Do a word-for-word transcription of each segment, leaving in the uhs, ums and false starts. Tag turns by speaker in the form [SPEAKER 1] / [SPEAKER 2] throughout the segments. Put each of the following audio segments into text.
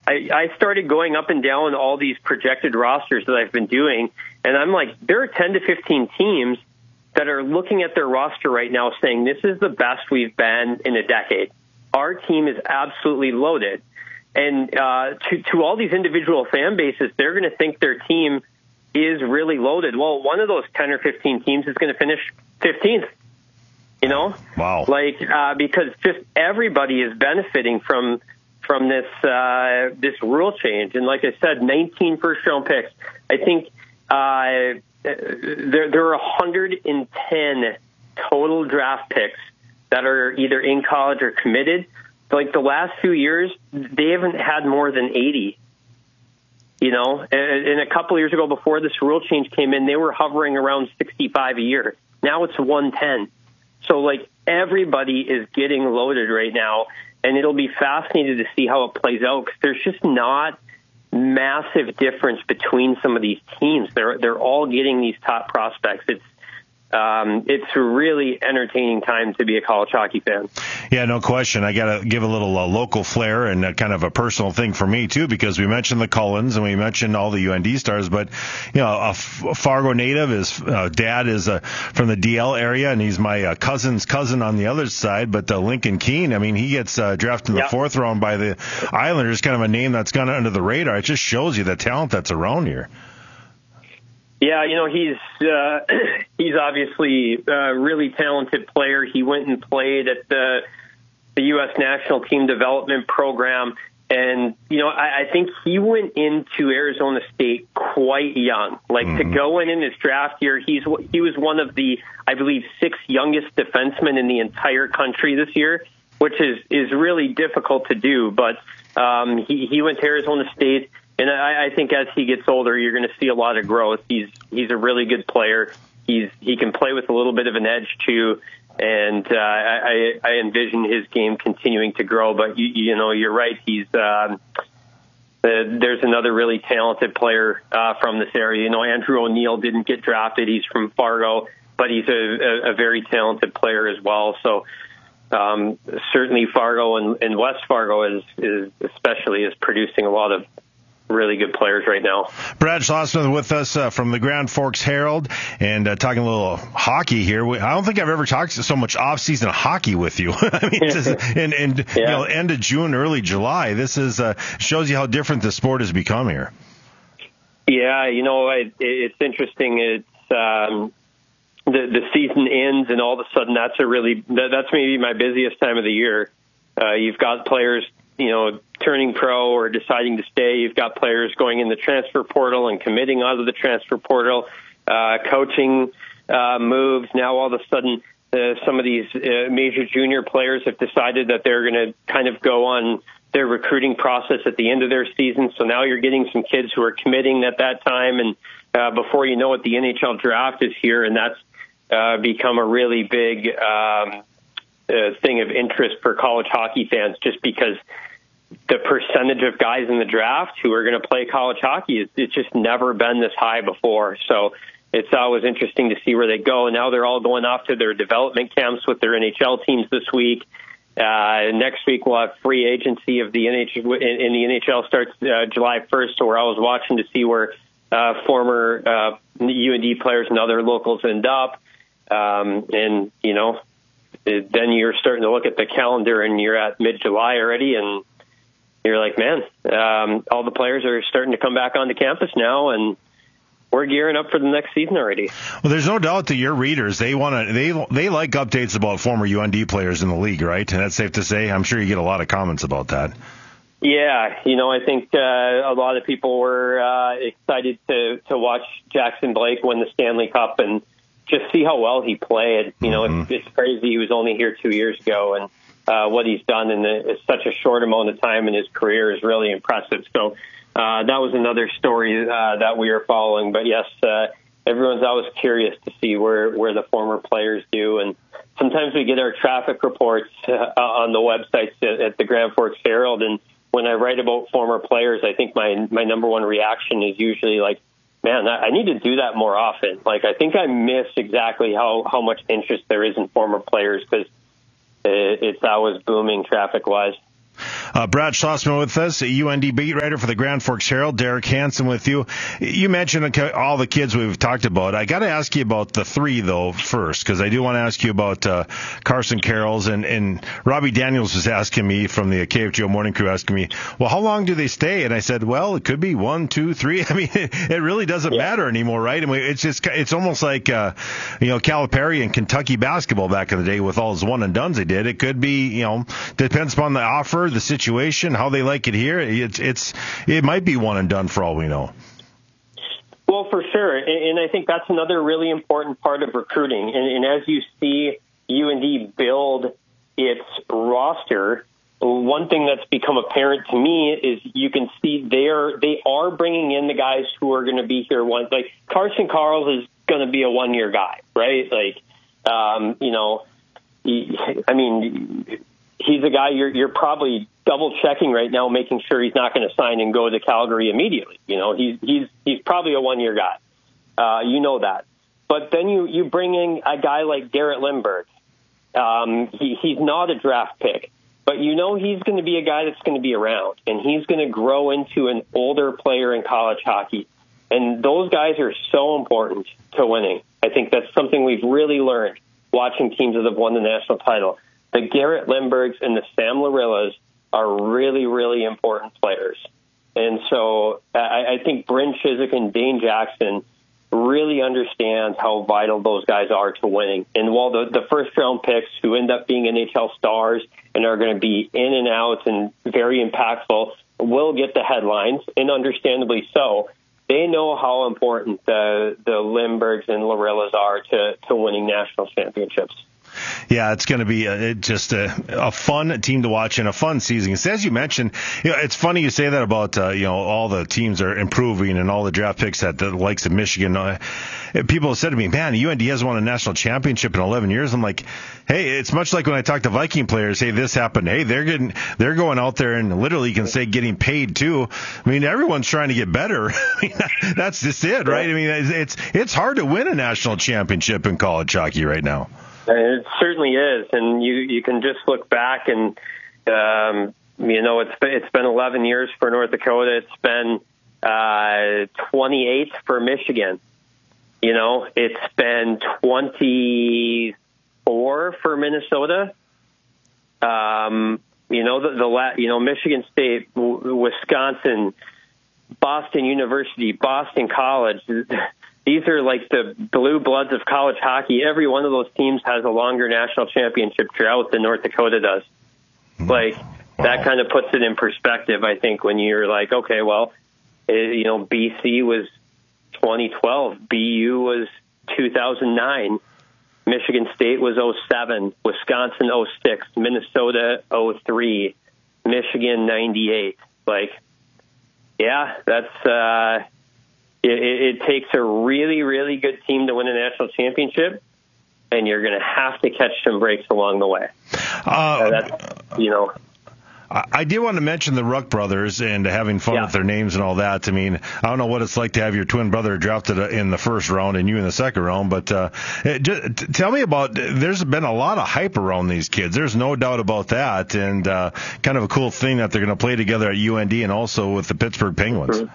[SPEAKER 1] I, I started going up and down all these projected rosters that I've been doing, and I'm like, there are ten to fifteen teams that are looking at their roster right now saying, this is the best we've been in a decade. Our team is absolutely loaded. And uh, to, to all these individual fan bases, they're going to think their team is really loaded. Well, one of those ten or fifteen teams is going to finish fifteenth. You know?
[SPEAKER 2] Wow.
[SPEAKER 1] Like, uh, because just everybody is benefiting from from this uh, this rule change. And like I said, nineteen first-round picks. I think uh, there, there are one hundred ten total draft picks that are either in college or committed. Like the last few years, they haven't had more than eighty. You know, and, and a couple of years ago before this rule change came in, they were hovering around sixty-five a year. Now it's one ten. So, like, everybody is getting loaded right now, and it'll be fascinating to see how it plays out because there's just not massive difference between some of these teams. They're they're all getting these top prospects. It's Um, it's a really entertaining time to be a college hockey fan.
[SPEAKER 2] Yeah, no question. I got to give a little uh, local flair and uh, kind of a personal thing for me, too, because we mentioned the Cullens and we mentioned all the U N D stars, but, you know, a Fargo native, his uh, dad is uh, from the D L area, and he's my uh, cousin's cousin on the other side, but uh, Lincoln Keene, I mean, he gets uh, drafted in the
[SPEAKER 1] yep.
[SPEAKER 2] fourth round by the Islanders, kind of a name that's gone under the radar. It just shows you the talent that's around here.
[SPEAKER 1] Yeah, you know, he's uh, he's obviously a really talented player. He went and played at the the U S national team development program. And, you know, I, I think he went into Arizona State quite young. Like, mm-hmm. to go in in his draft year, he's he was one of the, I believe, six youngest defensemen in the entire country this year, which is, is really difficult to do. But um, he, he went to Arizona State. And I, I think as he gets older, you're going to see a lot of growth. He's he's a really good player. He's he can play with a little bit of an edge too, and uh, I, I envision his game continuing to grow. But you, you know, you're right. He's uh, there's another really talented player uh, from this area. You know, Andrew O'Neill didn't get drafted. He's from Fargo, but he's a, a, a very talented player as well. So. Um, certainly, Fargo and, and West Fargo is, is especially is producing a lot of really good players right now.
[SPEAKER 2] Brad Schlossman with us uh, from the Grand Forks Herald, and uh, talking a little hockey here. We, I don't think I've ever talked so much off-season hockey with you. I mean, just, and, and yeah. you know, end of June, early July. This is uh, shows you how different the sport has become here.
[SPEAKER 1] Yeah, you know, it, it's interesting. It's um, the the season ends, and all of a sudden, that's a really that's maybe my busiest time of the year. Uh, you've got players, you know, turning pro or deciding to stay. You've got players going in the transfer portal and committing out of the transfer portal, uh, coaching uh, moves. Now, all of a sudden, uh, some of these uh, major junior players have decided that they're going to kind of go on their recruiting process at the end of their season. So now you're getting some kids who are committing at that time. And uh, before you know it, the N H L draft is here, and that's uh, become a really big um, uh, thing of interest for college hockey fans, just because the percentage of guys in the draft who are going to play college hockey is it's just never been this high before. So it's always interesting to see where they go. And now they're all going off to their development camps with their N H L teams this week. Uh, next week we'll have free agency of the N H L, and the N H L starts uh, July first. So where I was watching to see where uh, former uh, U N D players and other locals end up. Um, and, you know, then you're starting to look at the calendar and you're at mid-July already, and you're like, man, um, all the players are starting to come back onto campus now, and we're gearing up for the next season already.
[SPEAKER 2] Well, there's no doubt that your readers, they want to, they they like updates about former U N D players in the league, right? And that's safe to say. I'm sure you get a lot of comments about that.
[SPEAKER 1] Yeah, you know, I think uh, a lot of people were uh, excited to to watch Jackson Blake win the Stanley Cup and just see how well he played. You know, mm-hmm. it's, it's crazy. He was only here two years ago, and Uh, what he's done in the, such a short amount of time in his career is really impressive. So uh, that was another story uh, that we are following. But yes, uh, everyone's always curious to see where, where the former players do. And sometimes we get our traffic reports uh, on the websites at, at the Grand Forks Herald. And when I write about former players, I think my, my number one reaction is usually like, man, I need to do that more often. Like, I think I miss exactly how, how much interest there is in former players, because it's always booming traffic-wise.
[SPEAKER 2] Uh, Brad Schlossman with us, a U N D beat writer for the Grand Forks Herald. Derek Hansen with you. You mentioned all the kids we've talked about. I got to ask you about the three, though, first, because I do want to ask you about uh, Carson Carrolls. And, and Robbie Daniels was asking me from the K F G O Morning Crew, asking me, well, how long do they stay? And I said, well, it could be one, two, three. I mean, it really doesn't yeah. matter anymore, right? I mean, it's just it's almost like, uh, you know, Calipari and Kentucky basketball back in the day with all his one-and-dones they did. It could be, you know, depends upon the offer, the situation, how they like it here. It's it's it might be one and done for all we know.
[SPEAKER 1] Well, for sure, and I think that's another really important part of recruiting. And, and as you see U N D build its roster, one thing that's become apparent to me is you can see they're they are bringing in the guys who are going to be here once. Like Carson Carrolls is going to be a one year guy, right? Like, um, you know, he, I mean. He's a guy you're you're probably double checking right now, making sure he's not going to sign and go to Calgary immediately. You know, he's he's he's probably a one year guy. Uh, you know that. But then you you bring in a guy like Garrett Lindbergh. Um, he he's not a draft pick, but you know he's going to be a guy that's going to be around, and he's going to grow into an older player in college hockey. And those guys are so important to winning. I think that's something we've really learned watching teams that have won the national title. The Garrett Lindberghs and the Sam Larillas are really, really important players. And so I, I think Bryn Chiswick and Dane Jackson really understand how vital those guys are to winning. And while the, the first-round picks who end up being N H L stars and are going to be in and out and very impactful will get the headlines, and understandably so, they know how important the, the Lindberghs and Larillas are to, to winning national championships.
[SPEAKER 2] Yeah, it's going to be a, just a, a fun team to watch and a fun season. As you mentioned, you know, it's funny you say that about, uh, you know, all the teams are improving and all the draft picks at the likes of Michigan. Uh, people have said to me, man, U N D hasn't won a national championship in eleven years. I'm like, hey, it's much like when I talk to Viking players, hey, this happened. Hey, they're getting, they're going out there and literally you can say getting paid too. I mean, everyone's trying to get better. I mean, that's just it, right? I mean, it's, it's hard to win a national championship in college hockey right now.
[SPEAKER 1] It certainly is, and you, you can just look back and um, you know it's been, it's been eleven years for North Dakota. It's been uh, twenty-eight for Michigan. You know, it's been twenty-four for Minnesota. Um, you know the, the la- you know Michigan State, w- Wisconsin, Boston University, Boston College. These are like the blue bloods of college hockey. Every one of those teams has a longer national championship drought than North Dakota does. Like, wow. That kind of puts it in perspective, I think, when you're like, okay, well, it, you know, B C was twenty twelve. B U was two thousand nine. Michigan State was oh seven. Wisconsin oh six. Minnesota oh three. Michigan ninety-eight. Like, yeah, that's... uh It, it, it takes a really, really good team to win a national championship, and you're going to have to catch some breaks along the way. Uh, that's, you know.
[SPEAKER 2] I did want to mention the Ruck brothers and having fun yeah. with their names and all that. I mean, I don't know what it's like to have your twin brother drafted in the first round and you in the second round, but uh, just, tell me about, there's been a lot of hype around these kids. There's no doubt about that, and uh, kind of a cool thing that they're going to play together at U N D and also with the Pittsburgh Penguins. Mm-hmm.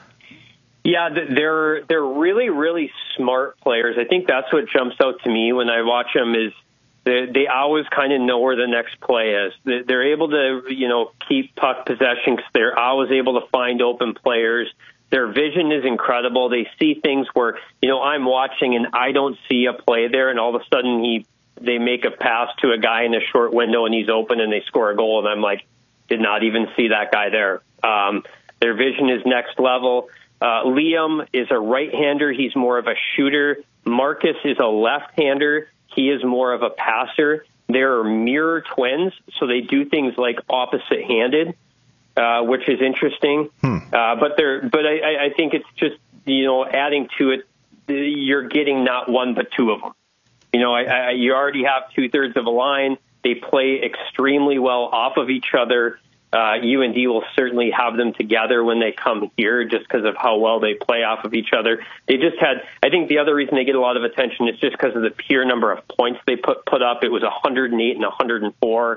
[SPEAKER 1] Yeah, they're they're really, really smart players. I think that's what jumps out to me when I watch them is they, they always kind of know where the next play is. They're able to, you know, keep puck possession because they're always able to find open players. Their vision is incredible. They see things where, you know, I'm watching and I don't see a play there, and all of a sudden he they make a pass to a guy in a short window and he's open and they score a goal, and I'm like, did not even see that guy there. Um, their vision is next level. Uh, Liam is a right-hander. He's more of a shooter. Marcus is a left-hander. He is more of a passer. They're mirror twins, so they do things like opposite-handed, uh, which is interesting. Hmm. Uh, but they're, but I, I think it's just, you know, adding to it, you're getting not one but two of them. You know, I, I, you already have two-thirds of a line. They play extremely well off of each other. Uh, U N D will certainly have them together when they come here just because of how well they play off of each other. They just had, I think the other reason they get a lot of attention is just because of the pure number of points they put put up. It was one hundred eight and one hundred four.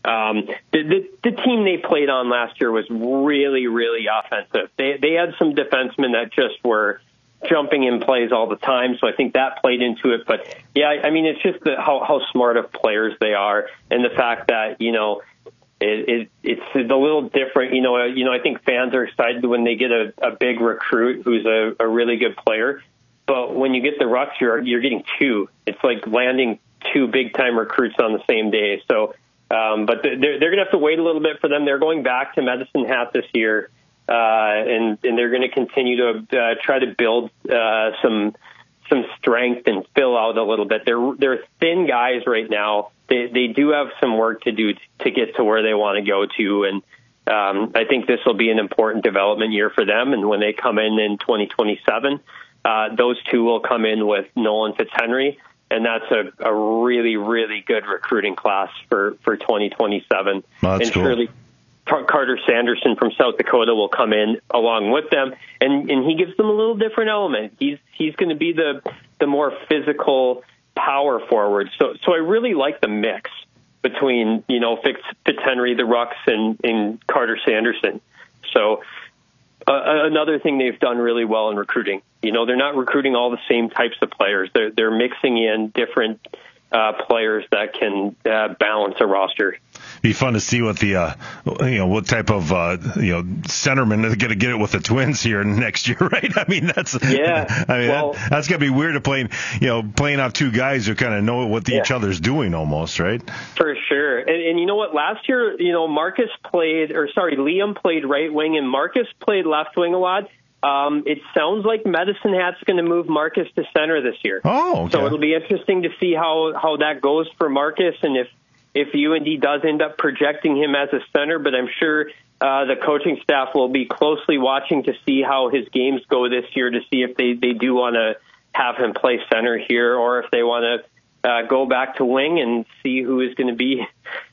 [SPEAKER 1] Um, the, the, the team they played on last year was really, really offensive. They they had some defensemen that just were jumping in plays all the time, so I think that played into it. But, yeah, I mean, it's just the, how, how smart of players they are, and the fact that, you know, it, it, it's a little different. You know, you know, I think fans are excited when they get a, a big recruit who's a, a really good player. But when you get the Rucks, you're, you're getting two. It's like landing two big-time recruits on the same day. So, um, but they're, they're going to have to wait a little bit for them. They're going back to Medicine Hat this year. Uh, and, and they're going to continue to uh, try to build uh, some some strength and fill out a little bit. They're they're thin guys right now. They they do have some work to do to get to where they want to go to, and um, I think this will be an important development year for them. And when they come in in twenty twenty-seven, uh, those two will come in with Nolan Fitzhenry, and that's a, a really really good recruiting class for for twenty twenty-seven.
[SPEAKER 2] Oh, that's
[SPEAKER 1] and
[SPEAKER 2] cool.
[SPEAKER 1] Surely Carter Sanderson from South Dakota will come in along with them, and, and he gives them a little different element. He's he's going to be the the more physical power forward. So so I really like the mix between, you know, Fitz, Fitzhenry, the Rucks, and, and Carter Sanderson. So uh, another thing they've done really well in recruiting. You know, they're not recruiting all the same types of players. They're they're mixing in different uh, players that can uh, balance a roster.
[SPEAKER 2] Be fun to see what the uh, you know what type of uh, you know centerman is going to get it with the Twins here next year, right? I mean that's
[SPEAKER 1] yeah.
[SPEAKER 2] I mean
[SPEAKER 1] well,
[SPEAKER 2] that, that's going to be weird to playing you know playing off two guys who kind of know what the,
[SPEAKER 1] yeah.
[SPEAKER 2] each other's doing almost, right?
[SPEAKER 1] For sure. And, and you know what? Last year, you know, Marcus played, or sorry, Liam played right wing, and Marcus played left wing a lot. Um, it sounds like Medicine Hat's going to move Marcus to center this year.
[SPEAKER 2] Oh, okay.
[SPEAKER 1] So it'll be interesting to see how how that goes for Marcus, and if. If U N D does end up projecting him as a center, but I'm sure uh, the coaching staff will be closely watching to see how his games go this year to see if they, they do want to have him play center here or if they want to uh, go back to wing and see who is going to be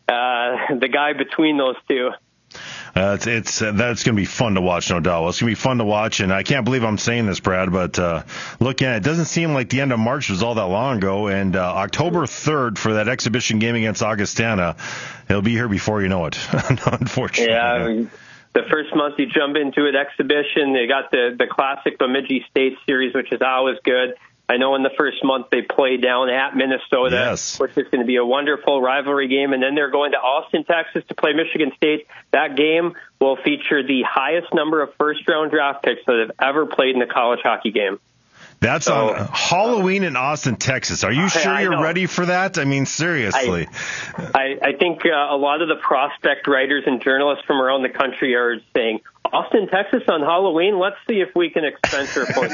[SPEAKER 1] uh, the guy between those two.
[SPEAKER 2] Uh, it's it's uh, that's going to be fun to watch, no doubt. Well, it's going to be fun to watch, and I can't believe I'm saying this, Brad, but uh, looking at it, it doesn't seem like the end of March was all that long ago, and uh, October third for that exhibition game against Augustana, it'll be here before you know it, unfortunately.
[SPEAKER 1] Yeah, the first month you jump into it, exhibition, they got the, the classic Bemidji State series, which is always good. I know in the first month they play down at Minnesota,
[SPEAKER 2] yes.
[SPEAKER 1] which is going to be a wonderful rivalry game. And then they're going to Austin, Texas to play Michigan State. That game will feature the highest number of first-round draft picks that have ever played in a college hockey game.
[SPEAKER 2] That's
[SPEAKER 1] so,
[SPEAKER 2] on Halloween in Austin, Texas. Are you sure
[SPEAKER 1] I, I
[SPEAKER 2] you're
[SPEAKER 1] know.
[SPEAKER 2] ready for that? I mean, seriously.
[SPEAKER 1] I, I, I think uh, a lot of the prospect writers and journalists from around the country are saying, Austin, Texas on Halloween, let's see if we can expense our points.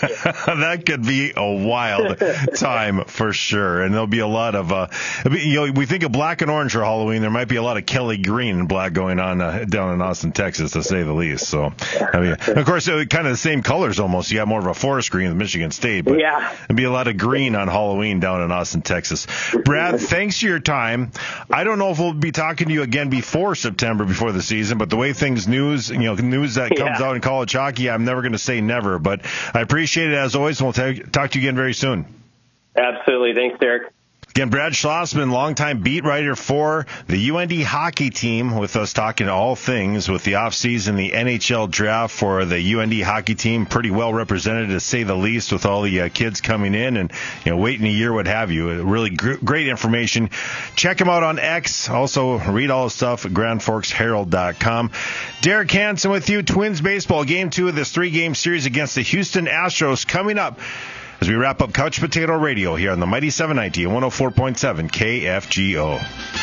[SPEAKER 2] That could be a wild time for sure. And there'll be a lot of, uh, you know, we think of black and orange for Halloween. There might be a lot of Kelly green and black going on uh, down in Austin, Texas, to say the least. So, I mean, of course, uh, kind of the same colors almost. You got more of a forest green than Michigan State, but
[SPEAKER 1] yeah.
[SPEAKER 2] there'll be a lot of green on Halloween down in Austin, Texas. Brad, thanks for your time. I don't know if we'll be talking to you again before September, before the season, but the way things news, you know, news that comes
[SPEAKER 1] yeah.
[SPEAKER 2] out in college hockey, I'm never going to say never, but I appreciate it as always, and we'll t- talk to you again very soon.
[SPEAKER 1] Absolutely. Thanks, Derek.
[SPEAKER 2] Again, Brad Schlossman, longtime beat writer for the U N D hockey team, with us talking all things with the offseason, the N H L draft for the U N D hockey team. Pretty well represented, to say the least, with all the uh, kids coming in and, you know, waiting a year, what have you. Really gr- great information. Check him out on X. Also, read all his stuff at grand forks herald dot com. Derek Hansen with you. Twins baseball, game two of this three-game series against the Houston Astros coming up as we wrap up Couch Potato Radio here on the Mighty seven ninety and one oh four point seven K F G O.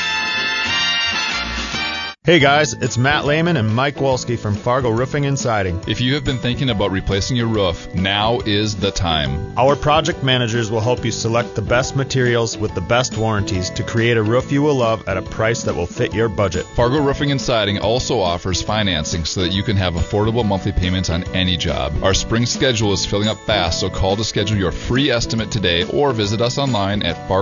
[SPEAKER 3] Hey guys, it's Matt Lehman and Mike Wolski from Fargo Roofing and Siding.
[SPEAKER 4] If you have been thinking about replacing your roof, now is the time.
[SPEAKER 3] Our project managers will help you select the best materials with the best warranties to create a roof you will love at a price that will fit your budget.
[SPEAKER 4] Fargo Roofing and Siding also offers financing so that you can have affordable monthly payments on any job. Our spring schedule is filling up fast, so call to schedule your free estimate today or visit us online at fargo